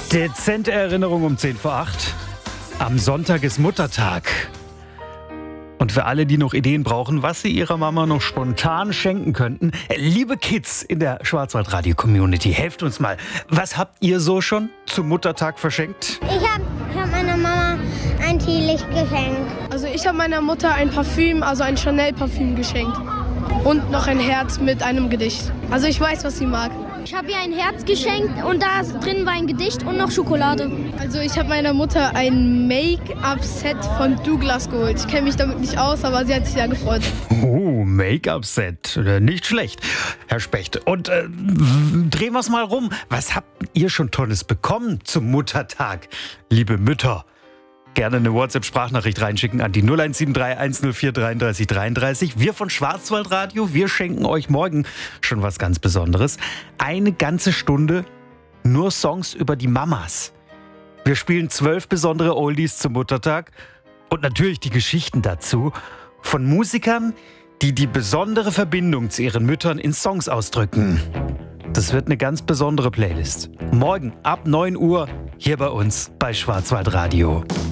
Dezente Erinnerung um 10 vor 8. Am Sonntag ist Muttertag. Und für alle, die noch Ideen brauchen, was sie ihrer Mama noch spontan schenken könnten, liebe Kids in der Schwarzwaldradio-Community, helft uns mal. Was habt ihr so schon zum Muttertag verschenkt? Ich hab meiner Mama ein Teelicht geschenkt. Also ich habe meiner Mutter ein Parfüm, also ein Chanel-Parfüm geschenkt. Und noch ein Herz mit einem Gedicht. Also ich weiß, was sie mag. Ich habe ihr ein Herz geschenkt und da drin war ein Gedicht und noch Schokolade. Also ich habe meiner Mutter ein Make-up-Set von Douglas geholt. Ich kenne mich damit nicht aus, aber sie hat sich sehr gefreut. Oh, Make-up-Set. Nicht schlecht, Herr Specht. Und drehen wir es mal rum. Was habt ihr schon Tolles bekommen zum Muttertag, liebe Mütter? Gerne eine WhatsApp-Sprachnachricht reinschicken an die 0173 104 33 33. Wir von Schwarzwaldradio, wir schenken euch morgen schon was ganz Besonderes. Eine ganze Stunde nur Songs über die Mamas. Wir spielen 12 besondere Oldies zum Muttertag und natürlich die Geschichten dazu von Musikern, die die besondere Verbindung zu ihren Müttern in Songs ausdrücken. Das wird eine ganz besondere Playlist. Morgen ab 9 Uhr hier bei uns bei Schwarzwaldradio.